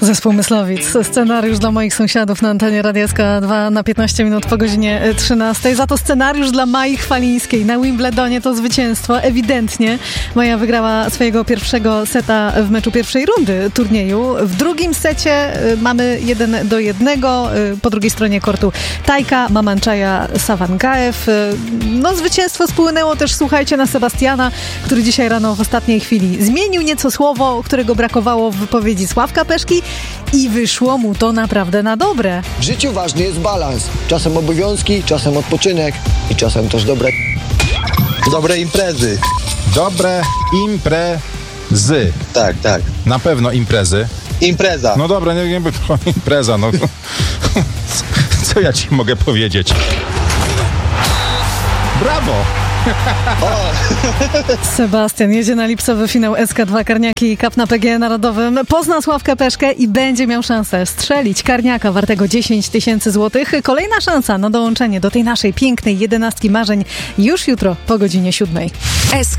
Zespół Myslowic. Scenariusz dla moich sąsiadów na antenie Radia SK2 na 15 minut po godzinie 13. Za to scenariusz dla Mai Chwalińskiej. Na Wimbledonie to zwycięstwo. Ewidentnie Maja wygrała swojego pierwszego seta w meczu pierwszej rundy turnieju. W drugim secie mamy 1-1. Po drugiej stronie kortu Tajka, Mamanczaja, Sawangaev. No zwycięstwo spłynęło też, słuchajcie, na Sebastiana, który dzisiaj rano w ostatniej chwili zmienił nieco słowo, którego brakowało w wypowiedzi Sławka Peszki i wyszło mu to naprawdę na dobre. W życiu ważny jest balans. Czasem obowiązki, czasem odpoczynek i czasem też dobre imprezy. Dobre imprezy. Tak. Na pewno imprezy. Impreza. No dobra, nie impreza, no. Co ja ci mogę powiedzieć? Brawo! Sebastian jedzie na lipcowy finał SK2 Karniaki i Cup na PGE Narodowym. Pozna Sławkę Peszkę i będzie miał szansę strzelić karniaka wartego 10 000 złotych. Kolejna szansa na dołączenie do tej naszej pięknej 11 marzeń już jutro po godzinie 7.